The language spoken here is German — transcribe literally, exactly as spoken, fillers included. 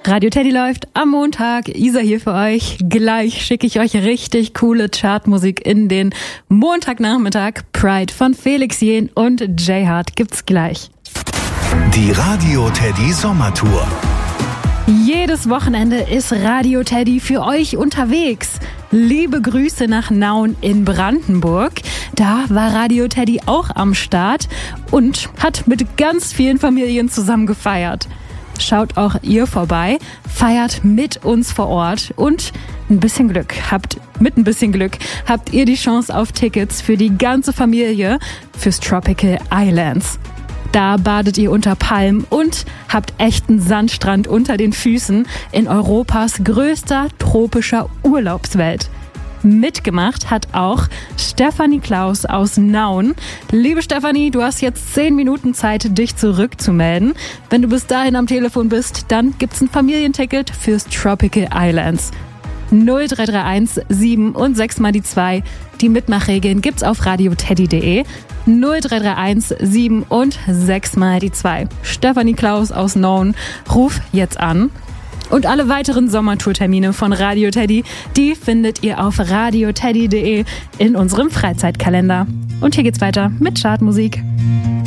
Radio Teddy läuft am Montag. Isa hier für euch. Gleich schicke ich euch richtig coole Chartmusik in den Montagnachmittag. Pride von Felix Jähn und J-Hart gibt's gleich. Die Radio Teddy Sommertour. Jedes Wochenende ist Radio Teddy für euch unterwegs. Liebe Grüße nach Nauen in Brandenburg. Da war Radio Teddy auch am Start und hat mit ganz vielen Familien zusammen gefeiert. Schaut auch ihr vorbei, feiert mit uns vor Ort und ein bisschen Glück habt, mit ein bisschen Glück habt ihr die Chance auf Tickets für die ganze Familie fürs Tropical Islands. Da badet ihr unter Palmen und habt echten Sandstrand unter den Füßen in Europas größter tropischer Urlaubswelt. Mitgemacht hat auch Stefanie Klaus aus Nauen. Liebe Stefanie, du hast jetzt zehn Minuten Zeit, dich zurückzumelden. Wenn du bis dahin am Telefon bist, dann gibt's ein Familienticket fürs Tropical Islands. null drei drei eins sieben und sechs mal die zwei. Die Mitmachregeln gibt's auf radioteddy punkt de. null drei drei eins sieben und sechs mal die zwei. Stefanie Klaus aus Nauen, ruf jetzt an. Und alle weiteren Sommertourtermine von Radio Teddy, die findet ihr auf radioteddy punkt de in unserem Freizeitkalender. Und hier geht's weiter mit Chartmusik.